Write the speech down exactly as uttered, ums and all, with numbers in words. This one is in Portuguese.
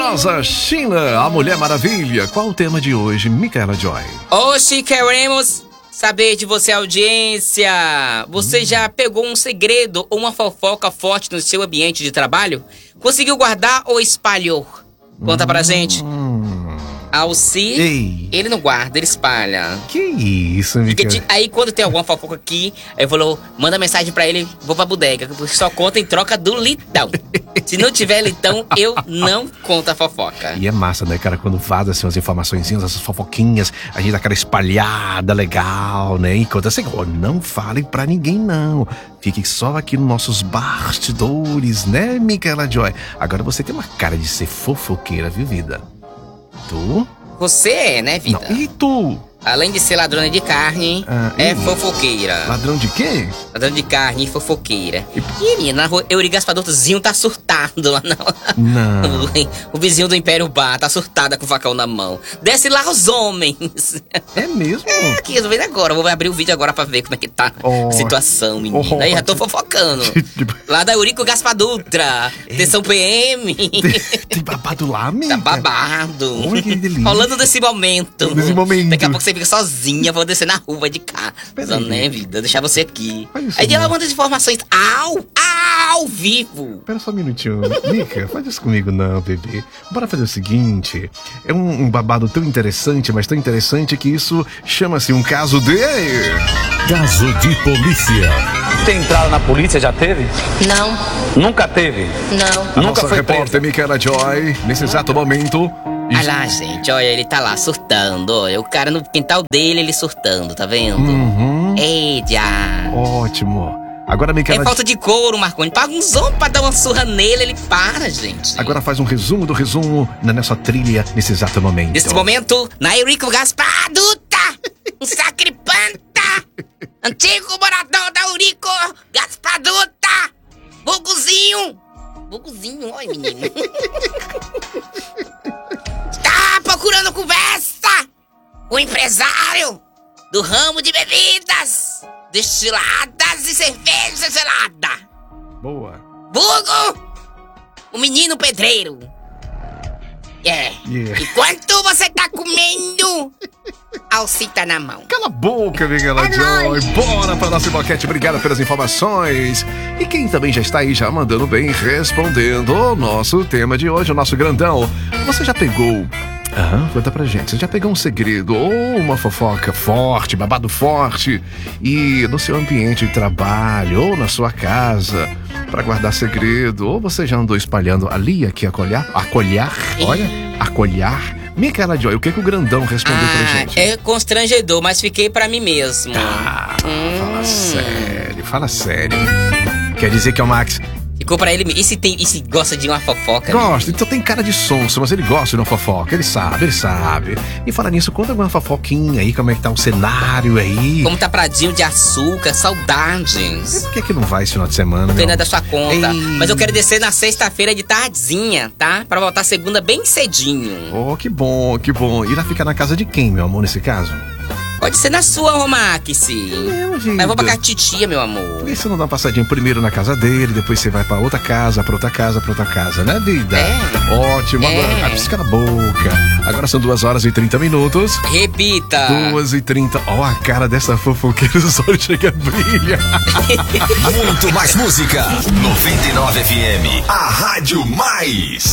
poderosa China, a Mulher Maravilha. Qual o tema de hoje, Micaela Joy? Hoje queremos saber de você, audiência. Você hum. já pegou um segredo ou uma fofoca forte no seu ambiente de trabalho? Conseguiu guardar ou espalhou? Conta hum. pra gente. Alci, Ei. ele não guarda, ele espalha. Que isso, Micaela? Aí quando tem alguma fofoca aqui, eu falo, manda mensagem pra ele, vou pra bodega, porque só conta em troca do litão. Se não tiver litão, eu não conto a fofoca. E é massa, né, cara? Quando faz assim as informaçõezinhas, essas fofoquinhas, a gente dá aquela espalhada legal, né? E conta assim, oh, não fale pra ninguém, não. Fique só aqui nos nossos bastidores, né, Micaela Joy? Agora você tem uma cara de ser fofoqueira, viu, vida? Tu? Você é, né, vida? Não. E tu? Além de ser ladrona de carne, ah, é e... fofoqueira. Ladrão de quê? Ladrão de carne e fofoqueira. E, e menina, na rua, Euri Gaspadotozinho tá surtado lá não. Não. O, o vizinho do Império Bar tá surtada com o facão na mão. Desce lá os homens. É mesmo? É, aqui, eu tô vendo agora. Eu vou abrir o vídeo agora pra ver como é que tá oh. a situação, menina. Oh. Aí já tô fofocando. Lá da Eurico Gaspadutra. Atenção P M. Tem, tem babado lá, amiga? Tá babado. Oi, que delícia. Rolando desse momento. Nesse momento. Daqui a pouco você fica sozinha, vou descer na rua de casa, né, vida? Deixar você aqui. Aí ela manda as informações ao, ao vivo. Espera só um minutinho. Mica, faz isso comigo não, bebê. Bora fazer o seguinte. É um, um babado tão interessante, mas tão interessante que isso chama-se um caso de... Caso de polícia. Tem entrada na polícia, já teve? Não. Nunca teve? Não. A Nunca nossa foi repórter Micaela Joy, nesse exato momento... Olha lá, gente, olha, ele tá lá surtando, olha, o cara no quintal dele, ele surtando, tá vendo? Uhum. Eita! Ótimo. Agora, Micaela... É falta de couro, Marconi. Paga uns homens pra dar uma surra nele, ele para, gente. Agora faz um resumo do resumo na nossa trilha nesse exato momento. Nesse momento, na Eurico Gaspaduta, um sacripanta, antigo morador da Eurico Gaspaduta, vulgozinho. Vulgozinho, olha, menino. Está procurando conversa com o empresário do ramo de bebidas destiladas e cerveja gelada. Boa. Vulgo, o menino pedreiro. É. Yeah. Enquanto você tá comendo, Alci tá na mão. Cala a boca, Micaela Joy. Bora pra nossa boquete. Obrigada pelas informações. E quem também já está aí, já mandando bem, respondendo o nosso tema de hoje, o nosso grandão. Você já pegou... Aham, conta pra gente. Você já pegou um segredo ou uma fofoca forte, babado forte, e no seu ambiente de trabalho ou na sua casa, pra guardar segredo, ou você já andou espalhando ali, aqui, acolhar, acolhar, olha, acolhar. Micaela Joy, o que que o grandão respondeu ah, pra gente? É constrangedor, mas fiquei pra mim mesmo. Ah, hum. fala sério, fala sério. Quer dizer que é o Max... Ficou pra ele. E se, tem, e se gosta de uma fofoca? Gosta, então tem cara de sonso, mas ele gosta de uma fofoca. Ele sabe, ele sabe. E fala nisso, conta alguma fofoquinha aí, como é que tá o cenário aí. Como tá Pradinho de Açúcar, saudades. E por que que não vai esse final de semana? Porque não é da sua conta. Ei. Mas eu quero descer na sexta-feira de tardezinha, tá? Pra voltar segunda bem cedinho. Oh, que bom, que bom. Irá ficar na casa de quem, meu amor, nesse caso? Pode ser na sua, Romax. Meu vida. Mas eu vou pra casa de titia, meu amor. Por que você não dá uma passadinha primeiro na casa dele, depois você vai pra outra casa, pra outra casa, pra outra casa, né, vida? É. Ótimo. É. Agora, pisca na boca. Agora são duas horas e trinta minutos. Repita. Duas e trinta. Ó, a cara dessa fofoqueira, os olhos chega a brilha. Muito mais música. noventa e nove F M. A Rádio Mais.